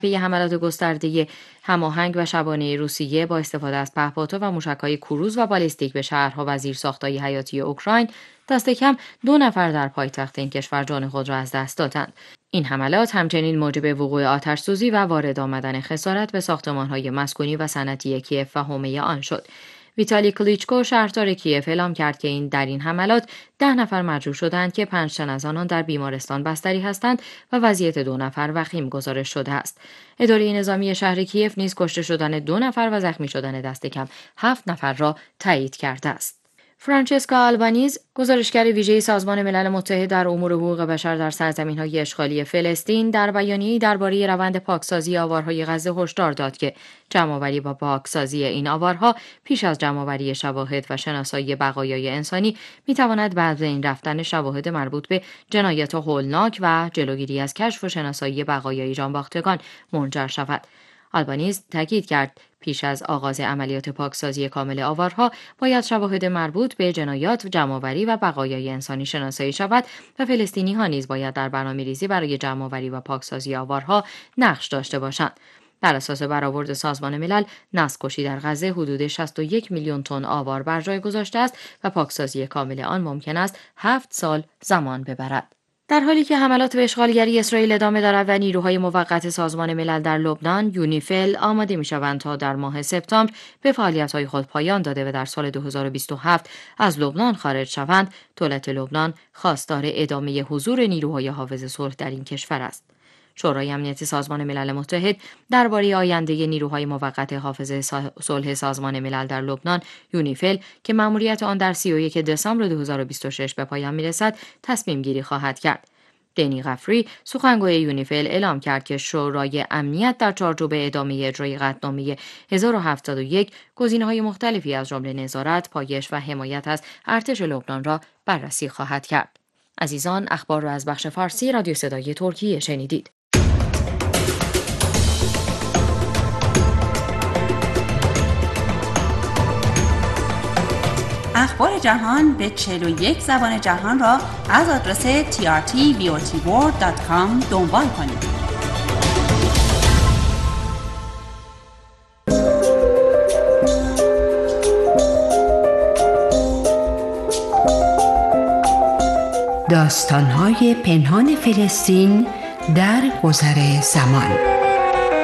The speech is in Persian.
به حملات گسترده هماهنگ و شبانه روسیه با استفاده از پهپادها و موشک‌های کروز و بالستیک به شهرها و زیرساخت‌های حیاتی اوکراین، دست کم 2 نفر در پایتخت این کشور جان خود را از دست دادند. این حملات همچنین موجب وقوع آتش‌سوزی و وارد آمدن خسارت به ساختمان‌های مسکونی و صنعتی کیف و حومه آن شد. ویتالی کلیچکو شهردار کیف اعلام کرد که در این حملات 10 نفر مجروح شدند که 5 تن از آنان در بیمارستان بستری هستند و وضعیت 2 نفر وخیم گزارش شده است. اداره نظامی شهر کیف نیز کشته شدن 2 نفر و زخمی شدن دست کم 7 نفر را تایید کرده است. فرانچسکا آلبانیز، گزارشگر ویژه سازمان ملل متحد در امور حقوق بشر در سرزمین‌های اشغالی فلسطین، در بیانیه‌ای درباره روند پاکسازی آوارهای غزه هشدار داد که جمع‌آوری و پاکسازی این آوارها پیش از جمع‌آوری شواهد و شناسایی بقایای انسانی می‌تواند به از بین رفتن شواهد مربوط به جنایات هولناک و جلوگیری از کشف و شناسایی بقایای جانباختگان منجر شود. آلبانیز تاکید کرد پیش از آغاز عملیات پاکسازی کامل آوارها باید شواهد مربوط به جنایات، جمع‌آوری و بقایای انسانی شناسایی شود و فلسطینی‌ها نیز باید در برنامه‌ریزی برای جمع‌آوری و پاکسازی آوارها نقش داشته باشند. بر اساس برآورد سازمان ملل، نسل‌کشی در غزه حدود 61 میلیون تن آوار بر جای گذاشته است و پاکسازی کامل آن ممکن است 7 سال زمان ببرد. در حالی که حملات به اشغالگری اسرائیل ادامه دارد و نیروهای موقت سازمان ملل در لبنان یونیفیل آماده می‌شوند تا در ماه سپتامبر به فعالیت‌های خود پایان داده و در سال 2027 از لبنان خارج شوند، دولت لبنان خواستار ادامه حضور نیروهای حافظ صلح در این کشور است. شورای امنیت سازمان ملل متحد درباره آینده نیروهای موقت حافظ صلح سازمان ملل در لبنان یونیفیل که مأموریت آن در 31 دسامبر 2026 به پایان می‌رسد تصمیم گیری خواهد کرد. دنی غفری سخنگوی یونیفیل اعلام کرد که شورای امنیت در چارچوب ادامه اجرای قطعنامه 1071 گزینه‌های مختلفی از جمله نظارت، پایش و حمایت از ارتش لبنان را بررسی خواهد کرد. عزیزان، اخبار را از بخش فارسی رادیو صدای ترکیه شنیدید. اخبار جهان به 41 زبان جهان را از آدرس trtvotworld.com دنبال کنید. داستان‌های پنهان فلسطین در گذر زمان.